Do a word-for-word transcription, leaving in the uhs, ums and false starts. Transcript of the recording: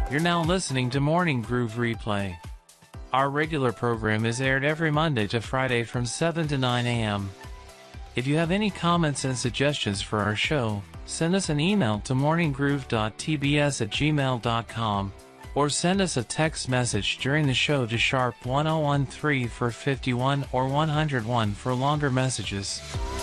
You're now listening to Morning Groove Replay. Our regular program is aired every Monday to Friday from seven to nine a m If you have any comments and suggestions for our show, send us an email to morninggroove dot t b s at gmail dot com or send us a text message during the show to sharp one oh one three for fifty-one or one oh one for longer messages.